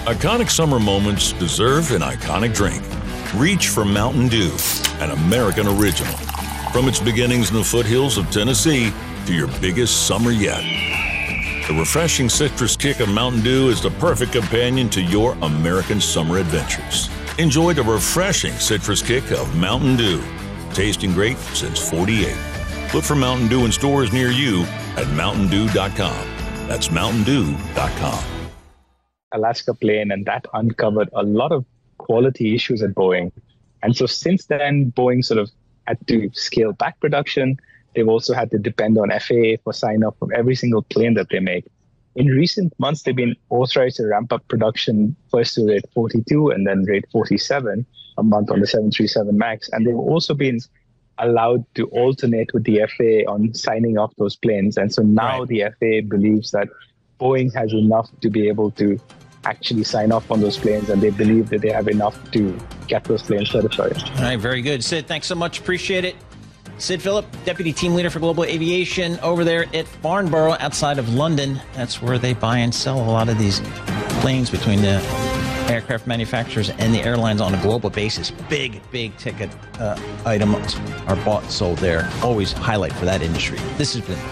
Iconic summer moments deserve an iconic drink. Reach for Mountain Dew, an American original. From its beginnings in the foothills of Tennessee to your biggest summer yet. The refreshing citrus kick of Mountain Dew is the perfect companion to your American summer adventures. Enjoy the refreshing citrus kick of Mountain Dew. Tasting great since '48. Look for Mountain Dew in stores near you at mountaindew.com. That's mountaindew.com. Alaska plane, and that uncovered a lot of quality issues at Boeing. And so since then, Boeing sort of had to scale back production. They've also had to depend on FAA for sign-off of every single plane that they make. In recent months, they've been authorized to ramp up production first to rate 42 and then rate 47 a month on the 737 MAX. And they've also been allowed to alternate with the FAA on signing off those planes. And so now the FAA believes that Boeing has enough to be able to actually sign off on those planes, and they believe that they have enough to get those planes certified. All right, very good. Sid, thanks so much. Appreciate it. Sid Phillip, Deputy Team Leader for Global Aviation over there at Farnborough outside of London. That's where they buy and sell a lot of these planes between the aircraft manufacturers and the airlines on a global basis. Big ticket items are bought and sold there. Always highlight for that industry. This has been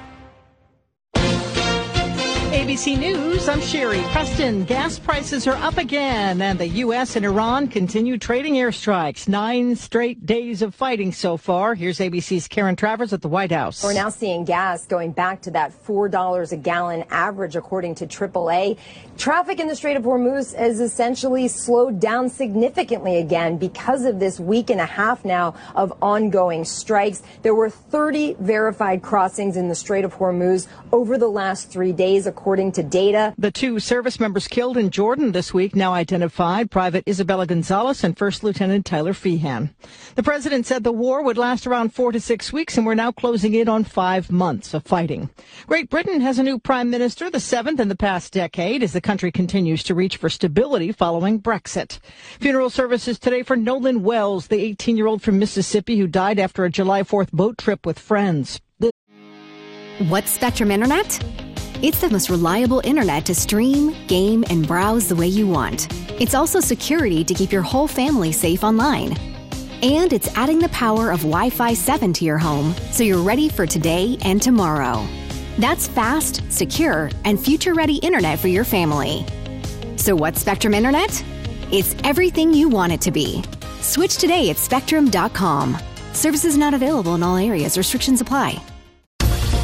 ABC News, I'm Sherry Preston. Gas prices are up again, and the U.S. and Iran continue trading airstrikes. 9 straight days of fighting so far. Here's ABC's Karen Travers at the White House. We're now seeing gas going back to that $4 a gallon average, according to AAA. Traffic in the Strait of Hormuz has essentially slowed down significantly again because of this week and a half now of ongoing strikes. There were 30 verified crossings in the Strait of Hormuz over the last 3 days, according to data. The 2 service members killed in Jordan this week now identified, Private Isabella Gonzalez and First Lieutenant Tyler Feehan. The president said the war would last around 4 to 6 weeks, and we're now closing in on 5 months of fighting. Great Britain has a new prime minister, the 7th in the past decade, as the country continues to reach for stability following Brexit. Funeral services today for Nolan Wells, the 18-year-old from Mississippi who died after a July 4th boat trip with friends. What's Spectrum Internet? It's the most reliable internet to stream, game, and browse the way you want. It's also security to keep your whole family safe online. And it's adding the power of Wi-Fi 7 to your home, so you're ready for today and tomorrow. That's fast, secure, and future-ready internet for your family. So what's Spectrum Internet? It's everything you want it to be. Switch today at Spectrum.com. Services not available in all areas. Restrictions apply.